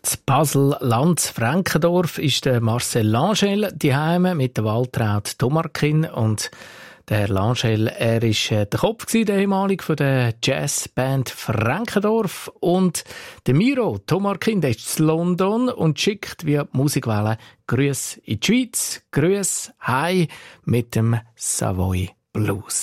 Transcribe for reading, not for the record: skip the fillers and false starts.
Basel-Lanz Frankendorf ist der Marcel Langel daheim mit der Waltraud Tomarkin. Und der Herr Langel, er ist der Kopf der ehemalige von der Jazzband Frankendorf. Und der Miro Tomarkin, der ist in London und schickt via Musikwelle Grüße in die Schweiz, Grüße heim mit dem Savoy Blues.